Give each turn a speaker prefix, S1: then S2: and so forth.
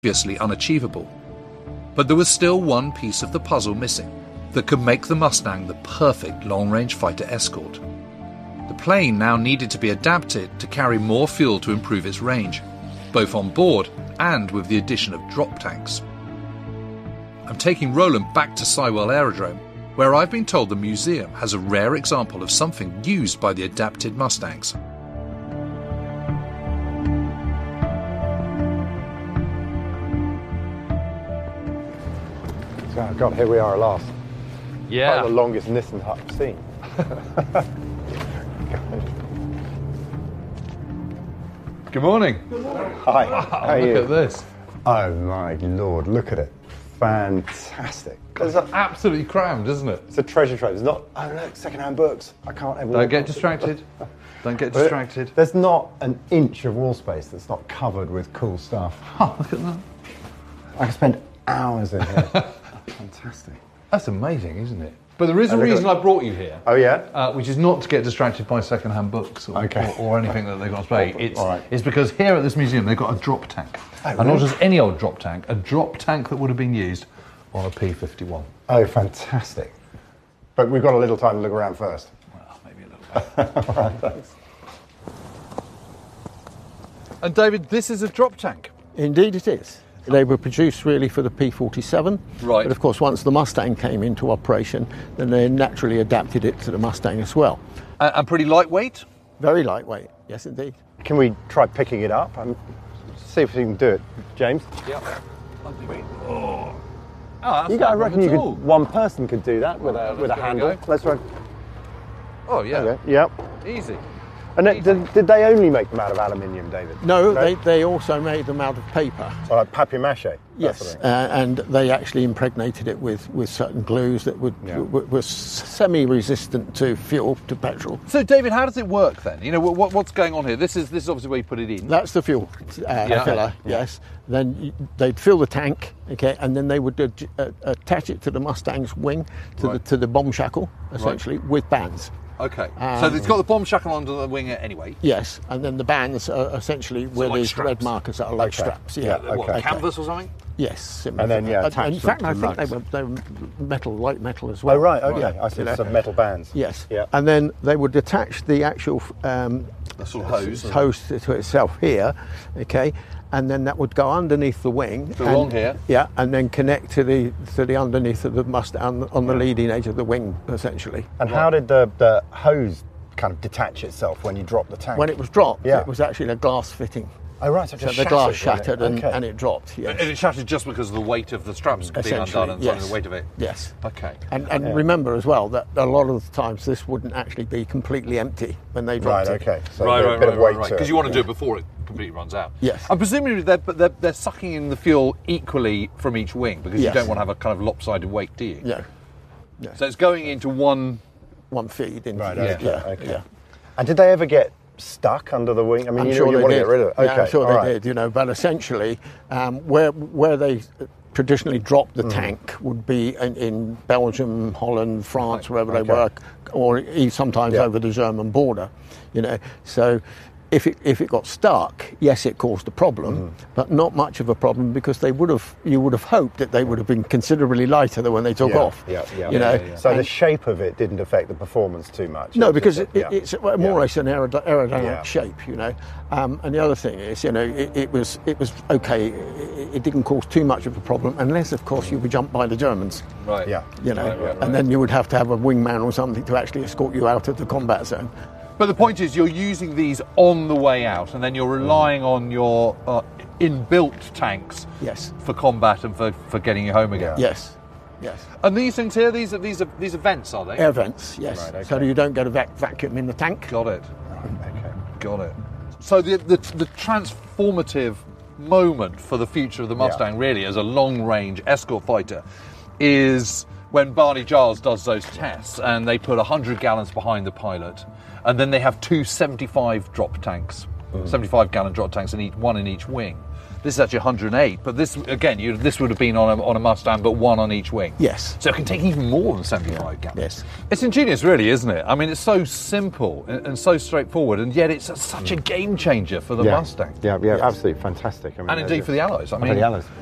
S1: obviously unachievable. But there was still one piece of the puzzle missing that could make the Mustang the perfect long-range fighter escort. The plane now needed to be adapted to carry more fuel to improve its range, both on board and with the addition of drop tanks. I'm taking Roland back to Sywell Aerodrome, where I've been told the museum has a rare example of something used by the adapted Mustangs.
S2: Oh God, here we are at last.
S3: Yeah.
S2: Probably the longest Nissan hut I've seen.
S3: Good morning.
S2: Hi, how are you?
S3: Look at this.
S2: Oh my Lord, look at it. Fantastic.
S3: It's absolutely crammed, isn't it?
S2: It's a treasure trove. It's not, oh look, second-hand books. I can't ever...
S3: Don't get distracted. Don't get distracted.
S2: There's not an inch of wall space that's not covered with cool stuff.
S3: Oh, look at that.
S2: I could spend hours in here. Fantastic.
S3: That's amazing, isn't it? But there is a reason I brought you here.
S2: Oh, yeah?
S3: Which is not to get distracted by second-hand books or anything that they've got to play. It's because here at this museum they've got a drop tank.
S2: Oh,
S3: and not just any old drop tank, a drop tank that would have been used on a P-51.
S2: Oh, fantastic. But we've got a little time to look around first.
S3: Well, maybe a little bit.
S2: All right, thanks.
S3: And David, this is a drop tank.
S4: Indeed it is. They were produced really for the P-47.
S3: Right.
S4: But of course, once the Mustang came into operation, then they naturally adapted it to the Mustang as well.
S1: And pretty lightweight?
S4: Very lightweight, yes indeed.
S2: Can we try picking it up and see if we can do it, James?
S3: Yep.
S1: Oh,
S2: You guys reckon one person could do that with a handle? Let's try.
S3: Oh, yeah.
S2: Okay. Yep.
S3: Easy.
S2: And did they only make them out of aluminium, David?
S4: No, they also made them out of paper.
S2: So like papier-mâché?
S4: Yes, and they actually impregnated it with certain glues that were semi-resistant to fuel, to petrol.
S1: So, David, how does it work then? You know, what's going on here? This is obviously where you put it in.
S4: That's the fuel filler, yes. Then they'd fill the tank, okay, and then they would attach it to the Mustang's wing, to the bomb shackle, essentially, with bands.
S1: Okay, so it's got the bomb shackle under the wing anyway?
S4: Yes, and then the bands are essentially where
S1: like
S4: these
S1: straps.
S4: red markers are like straps. Yeah,
S1: What, canvas or something?
S4: Yes.
S2: And then, attach
S4: in fact, I
S2: them to
S4: think they were metal, light metal as well.
S2: Oh, right, okay. I see some metal bands.
S4: Yes.
S2: Yeah.
S4: And then they would attach the actual
S1: The sort of
S4: hose to itself here, okay, and then that would go underneath the wing.
S1: So along here?
S4: Yeah, and then connect to the underneath of the Mustang on the leading edge of the wing, essentially.
S2: And how did the hose kind of detach itself when you dropped the tank?
S4: When it was dropped, it was actually a glass fitting.
S2: Oh, right, so
S4: the glass shattered and it dropped, yes.
S1: And it shattered just because of the weight of the straps being undone and the weight of it?
S4: Yes.
S1: Okay.
S4: And remember as well that a lot of the times this wouldn't actually be completely empty when they dropped it.
S2: Right, okay. So
S1: right,
S2: a bit of weight to it.
S1: Because you want to do it before it completely runs out.
S4: Yes.
S1: And presumably they're sucking in the fuel equally from each wing because you don't want to have a kind of lopsided weight, do you?
S4: Yeah.
S1: So it's going into one
S4: feed.
S2: Right,
S4: okay.
S2: Yeah. And did they ever get stuck under the wing? I mean,
S4: I'm
S2: you
S4: sure
S2: want to get rid of it. Okay,
S4: yeah, I'm sure they did, but essentially where they traditionally dropped the tank would be in Belgium, Holland, France, wherever they were, or sometimes over the German border, so if it got stuck, yes, it caused a problem, but not much of a problem because you would have hoped that they would have been considerably lighter than when they took off.
S2: So the shape of it didn't affect the performance too much.
S4: No, because it's more or less an aerodynamic shape, And the other thing is, it was okay. It didn't cause too much of a problem, unless, of course, you were jumped by the Germans.
S1: Right.
S2: Yeah.
S4: And then you would have to have a wingman or something to actually escort you out of the combat zone.
S1: But the point is, you're using these on the way out, and then you're relying on your inbuilt tanks for combat and for getting you home again.
S4: Yes.
S1: And these things here, these are vents, are they?
S4: Air vents, yes.
S2: Right, okay.
S4: So you don't get a vacuum in the tank.
S1: Got it.
S2: Okay.
S1: Got it. So the transformative moment for the future of the Mustang, really, as a long-range escort fighter, is when Barney Giles does those tests, and they put 100 gallons behind the pilot. And then they have two 75 drop tanks, 75-gallon drop tanks, one in each wing. This is actually 108, but this again, this would have been on a Mustang, but one on each wing.
S4: Yes.
S1: So it can take even more than 75 gallons.
S4: Yes.
S1: It's ingenious, really, isn't it? I mean, it's so simple and so straightforward, and yet it's such a game changer for the Mustang.
S2: Yeah, absolutely fantastic. I mean,
S1: and indeed for the Allies. I mean,
S2: for the Allies.